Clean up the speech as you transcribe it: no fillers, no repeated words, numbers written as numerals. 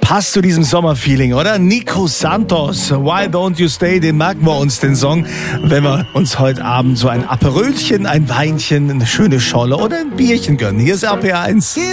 Passt zu diesem Sommerfeeling, oder? Nico Santos, Why Don't You Stay, den merken wir uns, den Song, wenn wir uns heute Abend so ein Aperölchen, ein Weinchen, eine schöne Scholle oder ein Bierchen gönnen. Hier ist RPR 1.